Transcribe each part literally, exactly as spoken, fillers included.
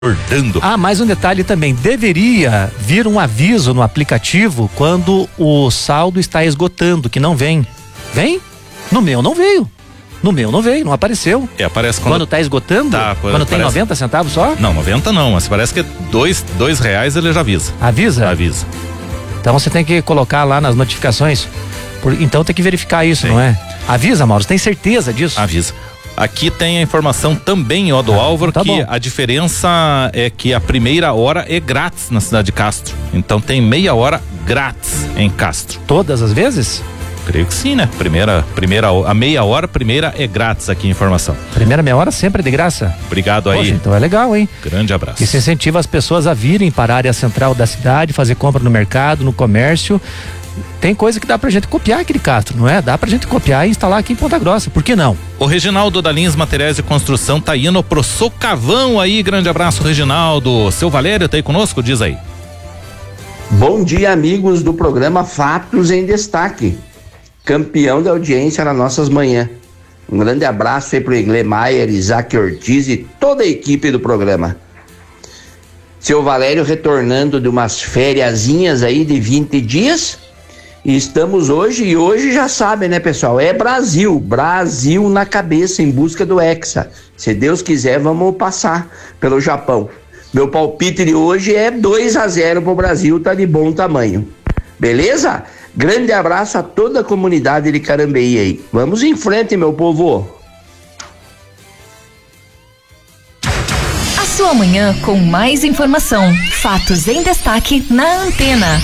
Acordando. Ah, mais um detalhe também, deveria vir um aviso no aplicativo quando o saldo está esgotando, que não vem. Vem? No meu não veio. No meu não veio, não apareceu. É, aparece quando... Quando tá esgotando? Tá, quando quando tem parece... noventa centavos só? Não, noventa não, mas parece que dois, dois reais ele já avisa. Avisa? Avisa. Então você tem que colocar lá nas notificações. Por... Então tem que verificar isso, Sim. não é? Avisa, Mauro, você tem certeza disso? Avisa. Aqui tem a informação também, ó, do ah, Álvaro, tá que bom. A diferença é que a primeira hora é grátis na cidade de Castro. Então tem meia hora grátis em Castro. Todas as vezes? Creio que sim, né? Primeira, primeira, a meia hora, primeira é grátis aqui a informação. Primeira meia hora sempre é de graça? Obrigado aí. Poxa, então é legal, hein? Grande abraço. Isso incentiva as pessoas a virem para a área central da cidade, fazer compra no mercado, no comércio. Tem coisa que dá pra gente copiar aqui de Castro, não é? Dá pra gente copiar e instalar aqui em Ponta Grossa, por que não? O Reginaldo da Lins Materiais de Construção tá indo pro Socavão aí, grande abraço, Reginaldo. Seu Valério tá aí conosco, diz aí. Bom dia, amigos do programa Fatos em Destaque, campeão da audiência nas nossas manhãs. Um grande abraço aí pro Iglê Maier, Isaac Ortiz e toda a equipe do programa. Seu Valério retornando de umas fériasinhas aí de vinte dias. E estamos hoje, e hoje já sabem, né, pessoal? É Brasil, Brasil na cabeça em busca do Hexa. Se Deus quiser, vamos passar pelo Japão. Meu palpite de hoje é dois a zero pro Brasil, tá de bom tamanho. Beleza? Grande abraço a toda a comunidade de Carambeí aí. Vamos em frente, meu povo. A sua manhã com mais informação. Fatos em destaque na Antena.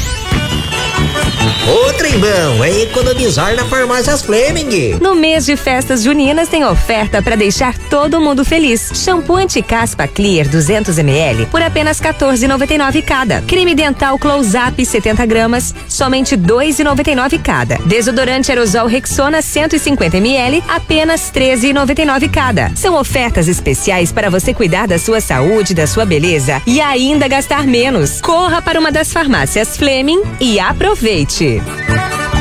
O trembão é economizar na Farmácias Fleming. No mês de festas juninas tem oferta para deixar todo mundo feliz. Shampoo anti-caspa Clear duzentos mililitros por apenas quatorze reais e noventa e nove centavos cada. Creme dental Close-Up setenta gramas, somente dois reais e noventa e nove centavos cada. Desodorante aerosol Rexona cento e cinquenta mililitros, apenas treze reais e noventa e nove centavos cada. São ofertas especiais para você cuidar da sua saúde, da sua beleza e ainda gastar menos. Corra para uma das farmácias Fleming e aproveite.